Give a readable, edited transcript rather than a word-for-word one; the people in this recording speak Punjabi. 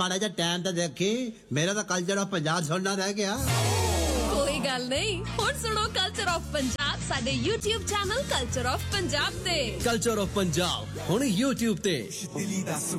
ਮਾੜਾ ਜਿਹਾ ਟਾਈਮ ਤਾਂ ਦੇਖੀ, ਮੇਰਾ ਤਾਂ ਕਲਚਰ ਆਫ ਪੰਜਾਬ ਸੁਣਨਾ ਰਹਿ ਗਿਆ। ਕੋਈ ਗੱਲ ਨਹੀਂ, ਹੁਣ ਸੁਣੋ ਕਲਚਰ ਆਫ ਪੰਜਾਬ ਸਾਡੇ YouTube channel culture of Punjab ਤੇ। ਕਲਚਰ ਆਫ ਪੰਜਾਬ ਹੁਣ YouTube ਤੇ।